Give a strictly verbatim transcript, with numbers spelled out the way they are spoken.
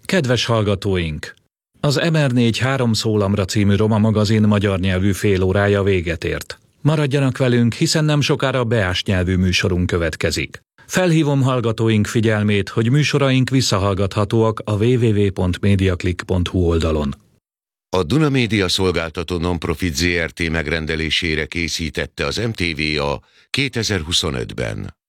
Kedves hallgatóink! Az em er négy három szólamra című Roma magazin magyar nyelvű félórája véget ért. Maradjanak velünk, hiszen nem sokára beás nyelvű műsorunk következik. Felhívom hallgatóink figyelmét, hogy műsoraink visszahallgathatóak a double-u double-u double-u pont mediaclick pont hu oldalon. A Duna Média Szolgáltató Nonprofit zé er té megrendelésére készítette az em té vé a kétezer-huszonötben.